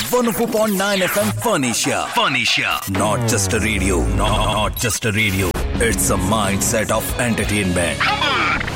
104.9 FM Furnisher. Not just a radio. Not just a radio. It's a mindset of entertainment.